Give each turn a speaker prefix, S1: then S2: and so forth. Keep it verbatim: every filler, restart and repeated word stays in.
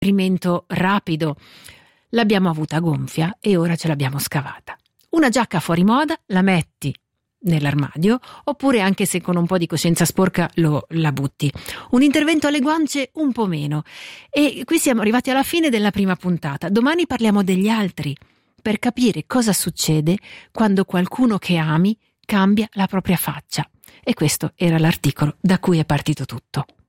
S1: Rimento rapido, l'abbiamo avuta gonfia e ora ce l'abbiamo scavata. Una giacca fuori moda la metti nell'armadio, oppure anche se con un po' di coscienza sporca lo, la butti. Un intervento alle guance un po' meno. E qui siamo arrivati alla fine della prima puntata. Domani parliamo degli altri, per capire cosa succede quando qualcuno che ami cambia la propria faccia. E questo era l'articolo da cui è partito tutto.